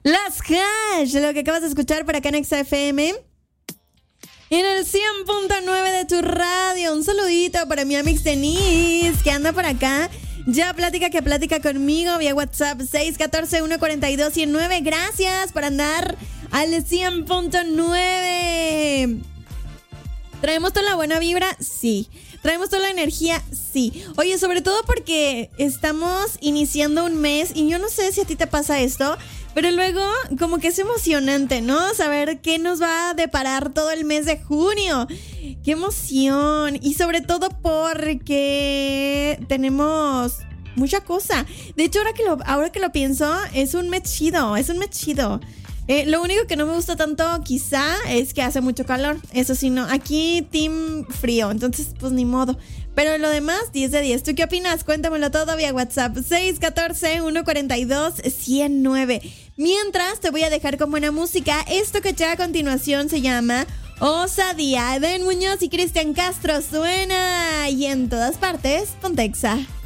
Las Hash, lo que acabas de escuchar por acá en Exa FM. En el 100.9 de tu radio. Un saludito para mi amix Denise, que anda por acá. Ya plática conmigo vía WhatsApp 614-142-109. Gracias por andar al 100.9. ¿Traemos toda la buena vibra? Sí. ¿Traemos toda la energía? Sí. Oye, sobre todo porque estamos iniciando un mes y yo no sé si a ti te pasa esto, pero luego como que es emocionante, ¿no? Saber qué nos va a deparar todo el mes de junio. ¡Qué emoción! Y sobre todo porque tenemos mucha cosa. De hecho, ahora que lo pienso, es un mes chido. Lo único que no me gusta tanto quizá es que hace mucho calor. Eso sí, no. Aquí team frío, entonces pues ni modo. Pero lo demás, 10 de 10. ¿Tú qué opinas? Cuéntamelo todo vía WhatsApp 614-142-109. Mientras te voy a dejar con buena música. Esto que ya a continuación se llama Osadía. Eden Muñoz y Cristian Castro suena. Y en todas partes, Ponte Exa.